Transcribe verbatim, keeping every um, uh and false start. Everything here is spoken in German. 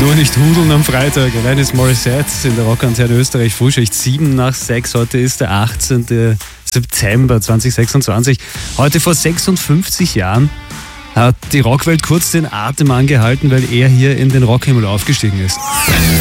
Nur nicht hudeln am Freitag. Alanis Morissette in der Rockantenne Österreich. Frühschicht sieben nach sechs. Heute ist der achtzehnten September zweitausendsechsundzwanzig. Heute vor sechsundfünfzig Jahren hat die Rockwelt kurz den Atem angehalten, weil er hier in den Rockhimmel aufgestiegen ist.